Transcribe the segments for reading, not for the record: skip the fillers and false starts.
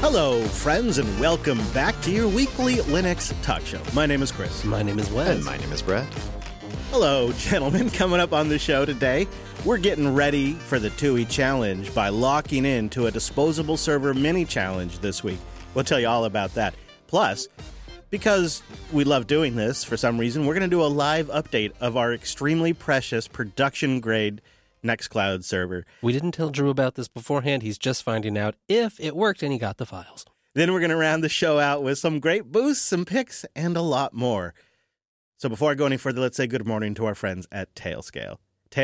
Hello, friends, and welcome back to your weekly Linux talk show. My name is Chris. My name is Wes. And my name is Brett. Hello, gentlemen. Coming up on the show today, we're getting ready for the TUI Challenge by locking into a disposable server mini challenge this week. We'll tell you all about that. Plus, because we love doing this for some reason, we're going to do a live update of our extremely precious production-grade Nextcloud server. We didn't tell Drew about this beforehand. He's just finding out if it worked and he got the files. Then we're going to round the show out with some great boosts, some picks, and a lot more. So before I go any further, let's say good morning to our friends at Tailscale.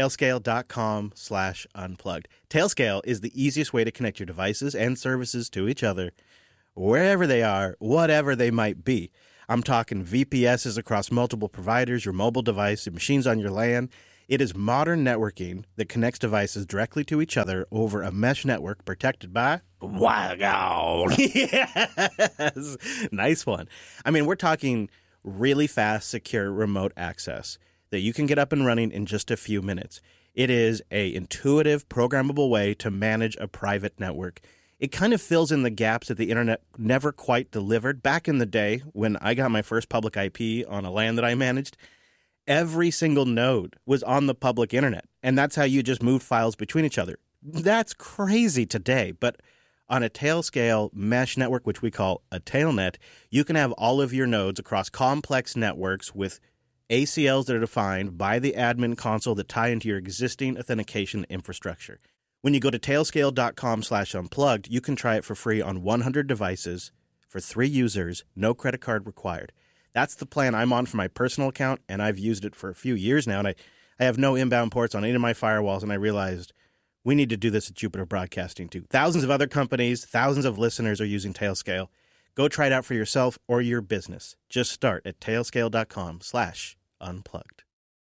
Tailscale.com/unplugged. Tailscale is the easiest way to connect your devices and services to each other, wherever they are, whatever they might be. I'm talking VPSs across multiple providers, your mobile device, your machines on your LAN. It is modern networking that connects devices directly to each other over a mesh network protected by WireGuard. Yes, nice one. I mean, we're talking really fast, secure remote access that you can get up and running in just a few minutes. It is an intuitive, programmable way to manage a private network. It kind of fills in the gaps that the internet never quite delivered. Back in the day when I got my first public IP on a LAN that I managed, every single node was on the public internet, and that's how you just moved files between each other. That's crazy today, but on a Tailscale mesh network, which we call a Tailnet, you can have all of your nodes across complex networks with ACLs that are defined by the admin console that tie into your existing authentication infrastructure. When you go to tailscale.com/unplugged, you can try it for free on 100 devices for 3 users, no credit card required. That's the plan I'm on for my personal account, and I've used it for a few years now, and I have no inbound ports on any of my firewalls, and I realized we need to do this at Jupiter Broadcasting too. Thousands of other companies, thousands of listeners are using Tailscale. Go try it out for yourself or your business. Just start at tailscale.com/unplugged.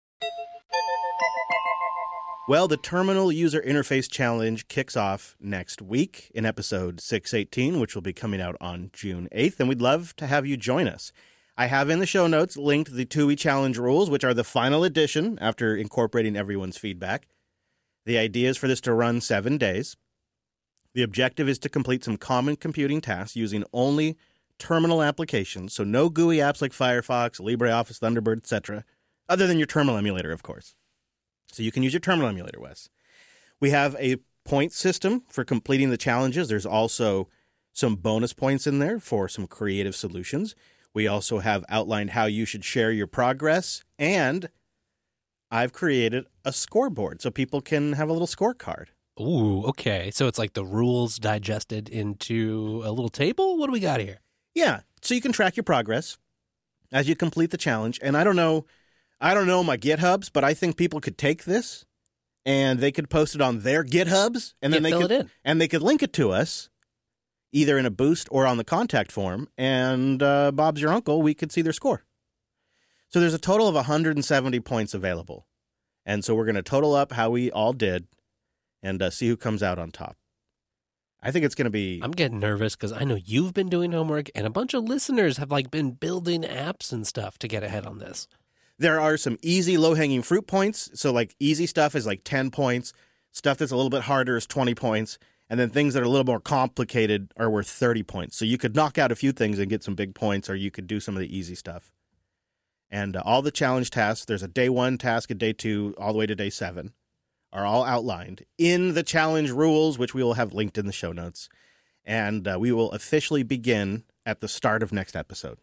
Well, the Terminal User Interface Challenge kicks off next week in episode 618, which will be coming out on June 8th, and we'd love to have you join us. I have in the show notes linked the TUI Challenge rules, which are the final edition after incorporating everyone's feedback. The idea is for this to run 7 days. The objective is to complete some common computing tasks using only terminal applications, so no GUI apps like Firefox, LibreOffice, Thunderbird, etc., other than your terminal emulator, of course. So you can use your terminal emulator, Wes. We have a point system for completing the challenges. There's also some bonus points in there for some creative solutions. We also have outlined how you should share your progress, and I've created a scoreboard so people can have a little scorecard. Ooh, okay. So it's like the rules digested into a little table? What do we got here? Yeah, so you can track your progress as you complete the challenge. And I don't know my GitHubs, but I think people could take this and they could post it on their GitHubs, and then they could link it to us either in a boost or on the contact form, and Bob's your uncle, we could see their score. So there's a total of 170 points available. And so we're going to total up how we all did and see who comes out on top. I think it's going to be... I'm getting nervous because I know you've been doing homework, and a bunch of listeners have been building apps and stuff to get ahead on this. There are some easy low-hanging fruit points. So easy stuff is 10 points. Stuff that's a little bit harder is 20 points. And then things that are a little more complicated are worth 30 points. So you could knock out a few things and get some big points, or you could do some of the easy stuff. And all the challenge tasks, there's a day 1 task, a day 2, all the way to day 7, are all outlined in the challenge rules, which we will have linked in the show notes. And we will officially begin at the start of next episode.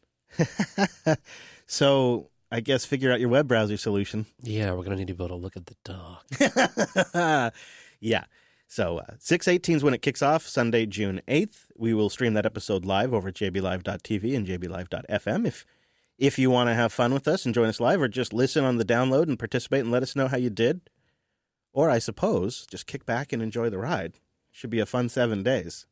So I guess figure out your web browser solution. Yeah, we're going to need to be able to look at the doc. Yeah. So 6/18 is when it kicks off, Sunday, June 8th. We will stream that episode live over at jblive.tv and jblive.fm. If you want to have fun with us and join us live, or just listen on the download and participate and let us know how you did. Or I suppose, just kick back and enjoy the ride. Should be a fun 7 days.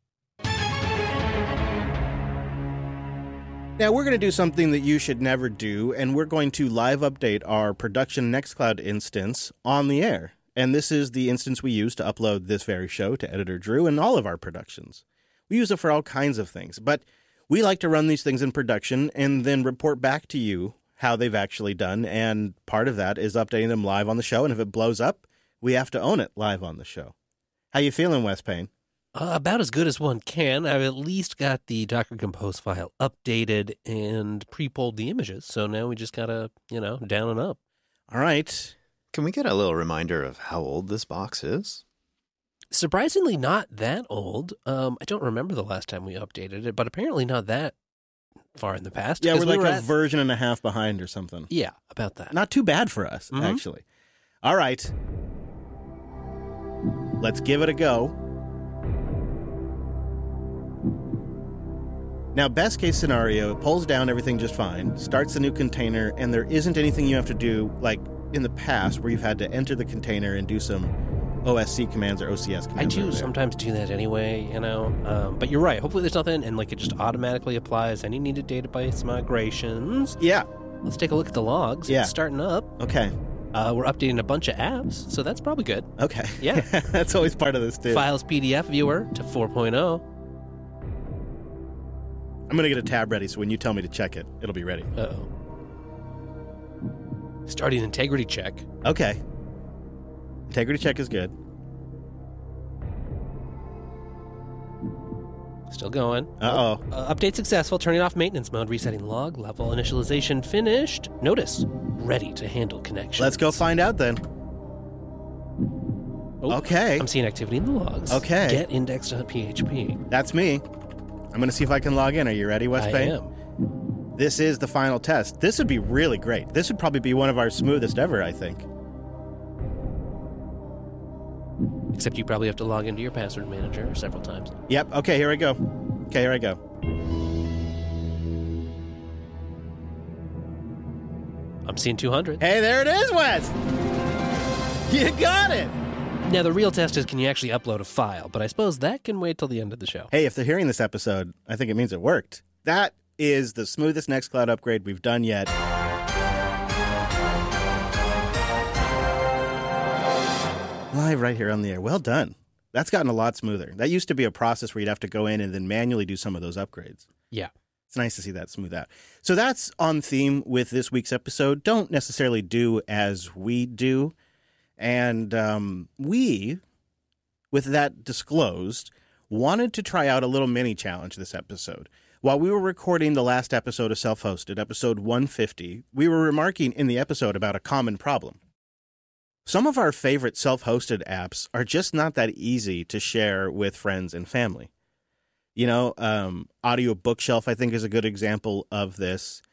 Now, we're going to do something that you should never do, and we're going to live update our production Nextcloud instance on the air. And this is the instance we use to upload this very show to Editor Drew and all of our productions. We use it for all kinds of things, but we like to run these things in production and then report back to you how they've actually done, and part of that is updating them live on the show, and if it blows up, we have to own it live on the show. How you feeling, Wes Payne? About as good as one can. I've at least got the Docker Compose file updated and pre-pulled the images. So now we just gotta, down and up. All right. Can we get a little reminder of how old this box is? Surprisingly not that old. I don't remember the last time we updated it, but apparently not that far in the past. Yeah, we're like a at version and a half behind or something. Yeah, about that. Not too bad for us, actually. All right. Let's give it a go. Now, best case scenario, it pulls down everything just fine, starts the new container, and there isn't anything you have to do like in the past where you've had to enter the container and do some OSC commands or OCS commands. I do sometimes do that anyway, but you're right. Hopefully there's nothing, and it just automatically applies any needed database migrations. Yeah. Let's take a look at the logs. Yeah. It's starting up. Okay. We're updating a bunch of apps, so that's probably good. Okay. Yeah. That's always part of this, too. Files PDF viewer to 4.0. I'm going to get a tab ready, so when you tell me to check it, it'll be ready. Uh-oh. Starting integrity check. Okay. Integrity check is good. Still going. Uh-oh. Update successful. Turning off maintenance mode. Resetting log level. Initialization finished. Notice. Ready to handle connections. Let's go find out, then. Oh, okay. I'm seeing activity in the logs. Okay. Get index.php. That's me. I'm going to see if I can log in. Are you ready, West Bay? I am. This is the final test. This would be really great. This would probably be one of our smoothest ever, I think. Except you probably have to log into your password manager several times. Yep. Okay, here I go. Okay, here I go. I'm seeing 200. Hey, there it is, Wes! You got it! Now, the real test is, can you actually upload a file? But I suppose that can wait till the end of the show. Hey, if they're hearing this episode, I think it means it worked. That is the smoothest Nextcloud upgrade we've done yet. Live right here on the air. Well done. That's gotten a lot smoother. That used to be a process where you'd have to go in and then manually do some of those upgrades. Yeah. It's nice to see that smooth out. So that's on theme with this week's episode. Don't necessarily do as we do. And we, with that disclosed, wanted to try out a little mini challenge this episode. While we were recording the last episode of Self-Hosted, episode 150, we were remarking in the episode about a common problem. Some of our favorite self-hosted apps are just not that easy to share with friends and family. You know, Audio Bookshelf, I think, is a good example of this.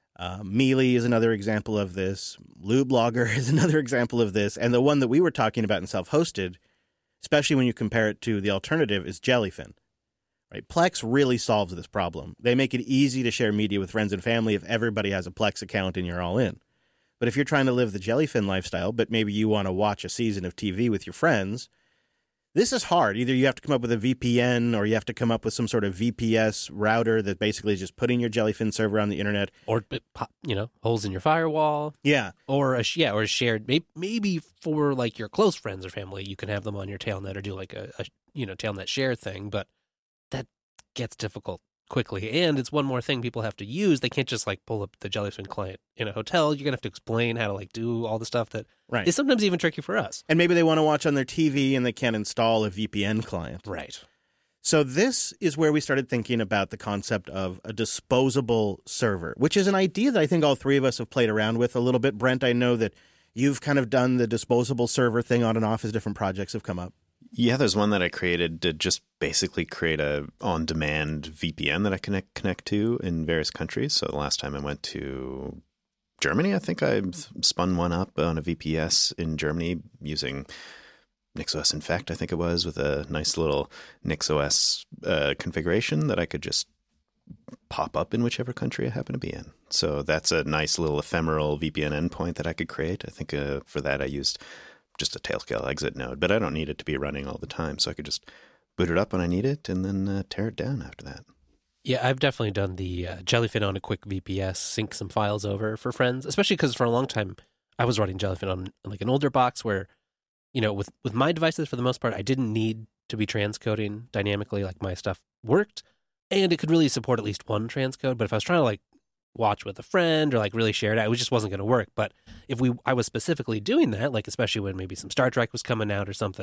Mealy is another example of this. Lublogger is another example of this. And the one that we were talking about in self-hosted, especially when you compare it to the alternative, is Jellyfin. Right? Plex really solves this problem. They make it easy to share media with friends and family if everybody has a Plex account and you're all in. But if you're trying to live the Jellyfin lifestyle, but maybe you want to watch a season of TV with your friends, this is hard. Either you have to come up with a VPN or you have to come up with some sort of VPS router that basically is just putting your Jellyfin server on the internet. Or, holes in your firewall. Yeah. Or a shared, maybe for like your close friends or family, you can have them on your Tailnet or do like a Tailnet share thing, but that gets difficult quickly. And it's one more thing people have to use. They can't just like pull up the Jellyfin client in a hotel. You're going to have to explain how to like do all the stuff that is sometimes even tricky for us. And maybe they want to watch on their TV and they can't install a VPN client. Right. So this is where we started thinking about the concept of a disposable server, which is an idea that I think all three of us have played around with a little bit. Brent, I know that you've kind of done the disposable server thing on and off as different projects have come up. Yeah, there's one that I created to just basically create a on-demand VPN that I can connect to in various countries. So the last time I went to Germany, I think I spun one up on a VPS in Germany using NixOS Infect, I think it was, with a nice little NixOS configuration that I could just pop up in whichever country I happen to be in. So that's a nice little ephemeral VPN endpoint that I could create. I think for that I used just a Tailscale exit node, but I don't need it to be running all the time. So I could just boot it up when I need it and then tear it down after that. Yeah, I've definitely done the Jellyfin on a quick VPS, sync some files over for friends, especially because for a long time I was running Jellyfin on like an older box where, with my devices for the most part, I didn't need to be transcoding dynamically. Like my stuff worked and it could really support at least one transcode. But if I was trying to like watch with a friend or like really share it out, it just wasn't going to work. But if I was specifically doing that, like especially when maybe some Star Trek was coming out or something,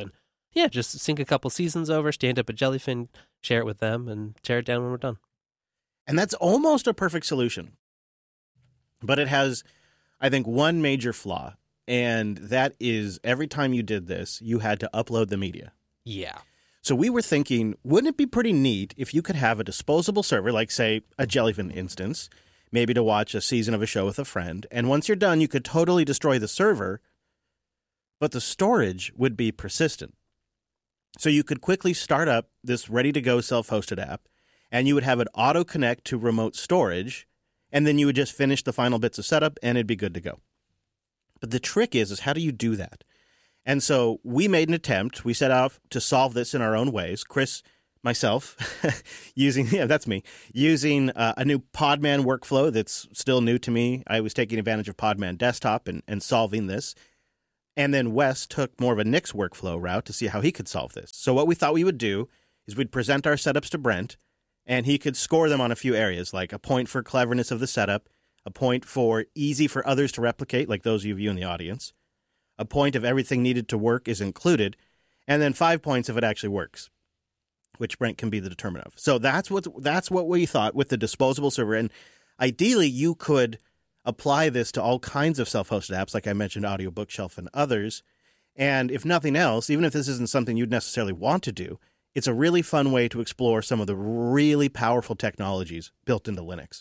Yeah, just sync a couple seasons over, stand up a Jellyfin, share it with them, and tear it down when we're done. And that's almost a perfect solution. But it has, I think, one major flaw, and that is every time you did this, you had to upload the media. Yeah. So we were thinking, wouldn't it be pretty neat if you could have a disposable server, like, say, a Jellyfin instance, maybe to watch a season of a show with a friend, and once you're done, you could totally destroy the server, but the storage would be persistent. So you could quickly start up this ready-to-go self-hosted app, and you would have it auto-connect to remote storage, and then you would just finish the final bits of setup, and it'd be good to go. But the trick is how do you do that? And so we made an attempt. We set out to solve this in our own ways. Chris, myself, using a new Podman workflow that's still new to me. I was taking advantage of Podman Desktop and solving this. And then Wes took more of a Nix workflow route to see how he could solve this. So what we thought we would do is we'd present our setups to Brent, and he could score them on a few areas, like a point for cleverness of the setup, a point for easy for others to replicate, like those of you in the audience, a point of everything needed to work is included, and then 5 points if it actually works, which Brent can be the determinant of. So that's what we thought with the disposable server. And ideally, you could apply this to all kinds of self-hosted apps, like I mentioned, Audio Bookshelf and others. And if nothing else, even if this isn't something you'd necessarily want to do, it's a really fun way to explore some of the really powerful technologies built into Linux.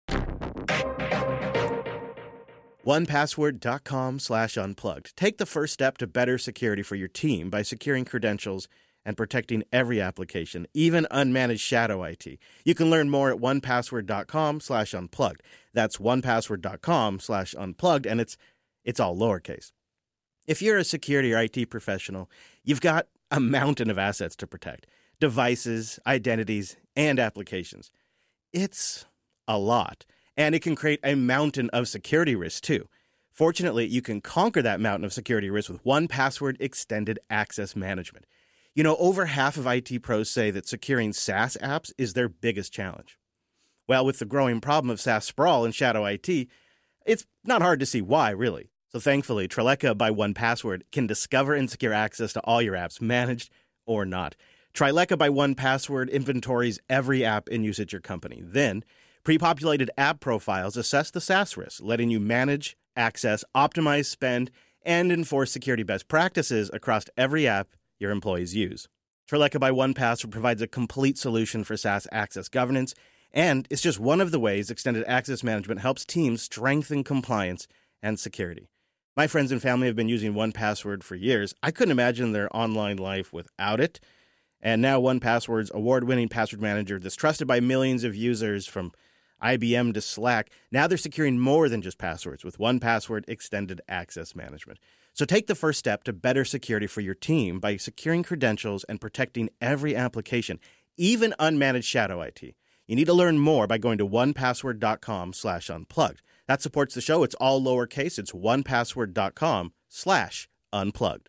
1Password.com/unplugged. Take the first step to better security for your team by securing credentials and protecting every application, even unmanaged shadow IT. You can learn more at 1Password.com/unplugged. That's 1Password.com/unplugged, and it's all lowercase. If you're a security or IT professional, you've got a mountain of assets to protect. Devices, identities, and applications. It's a lot. And it can create a mountain of security risks, too. Fortunately, you can conquer that mountain of security risks with 1Password Extended Access Management. You know, over half of IT pros say that securing SaaS apps is their biggest challenge. Well, with the growing problem of SaaS sprawl and shadow IT, it's not hard to see why, really. So thankfully, Treleka by 1Password can discover and secure access to all your apps, managed or not. Treleka by 1Password inventories every app in use at your company. Then, pre-populated app profiles assess the SaaS risk, letting you manage, access, optimize spend, and enforce security best practices across every app your employees use. Treleka by 1Password provides a complete solution for SaaS access governance, and it's just one of the ways Extended Access Management helps teams strengthen compliance and security. My friends and family have been using 1Password for years. I couldn't imagine their online life without it. And now 1Password's award-winning password manager that's trusted by millions of users from IBM to Slack, now they're securing more than just passwords with 1Password Extended Access Management. So take the first step to better security for your team by securing credentials and protecting every application, even unmanaged shadow IT. You need to learn more by going to 1Password.com/unplugged. That supports the show. It's all lowercase. It's 1Password.com/unplugged.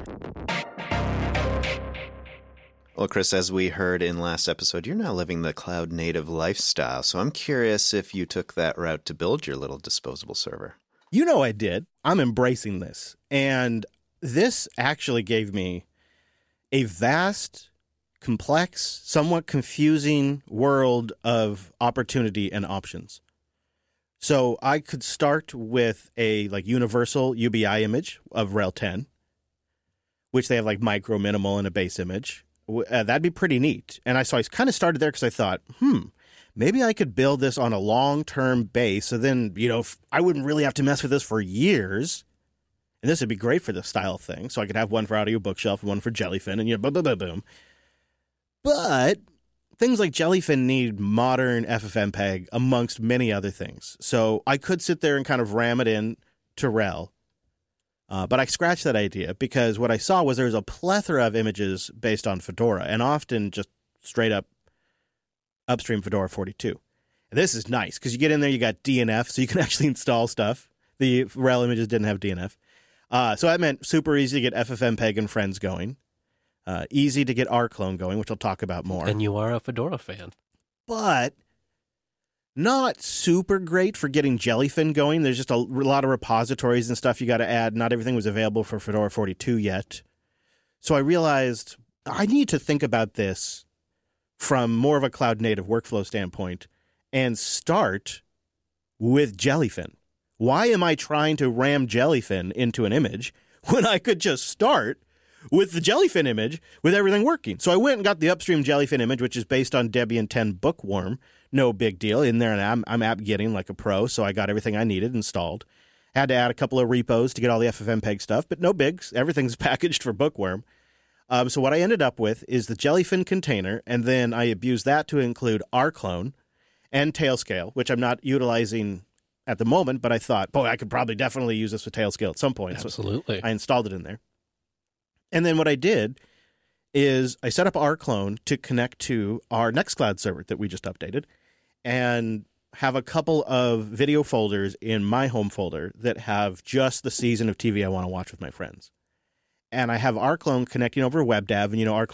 Well, Chris, as we heard in last episode, you're now living the cloud-native lifestyle. So I'm curious if you took that route to build your little disposable server. You know I did. I'm embracing this. And this actually gave me a vast, complex, somewhat confusing world of opportunity and options. So I could start with a universal UBI image of Rel 10, which they have micro, minimal, and a base image. That'd be pretty neat. And I kind of started there because I thought, maybe I could build this on a long-term base. So then, I wouldn't really have to mess with this for years. And this would be great for this style thing. So I could have one for Audio Bookshelf and one for Jellyfin and boom, boom, boom, boom. But things like Jellyfin need modern FFmpeg amongst many other things. So I could sit there and kind of ram it in to Rel. But I scratched that idea because what I saw was there was a plethora of images based on Fedora and often just straight up upstream Fedora 42. And this is nice because you get in there, you got DNF, so you can actually install stuff. The Rel images didn't have DNF. So that meant super easy to get FFmpeg and friends going. Easy to get rclone going, which I'll talk about more. And you are a Fedora fan. But not super great for getting Jellyfin going. There's just a lot of repositories and stuff you got to add. Not everything was available for Fedora 42 yet. So I realized I need to think about this from more of a cloud native workflow standpoint and start with Jellyfin. Why am I trying to ram Jellyfin into an image when I could just start with the Jellyfin image with everything working? So I went and got the upstream Jellyfin image, which is based on Debian 10 Bookworm. No big deal. In there, and I'm app getting like a pro, so I got everything I needed installed. Had to add a couple of repos to get all the FFmpeg stuff, but no bigs. Everything's packaged for Bookworm. So what I ended up with is the Jellyfin container, and then I abused that to include rclone and Tailscale, which I'm not utilizing at the moment, but I thought, boy, I could probably definitely use this with Tailscale at some point. Absolutely. So I installed it in there. And then what I did is I set up rclone to connect to our Nextcloud server that we just updated and have a couple of video folders in my home folder that have just the season of TV I want to watch with my friends. And I have rclone connecting over WebDAV, and rclone